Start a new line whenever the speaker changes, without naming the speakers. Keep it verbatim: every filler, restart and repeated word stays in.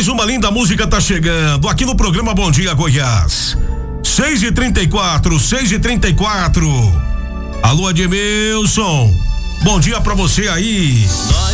Mais uma linda música tá chegando aqui no programa Bom Dia Goiás. seis e trinta e quatro, seis e trinta e quatro. Alô, Edmilson. Bom dia pra você aí.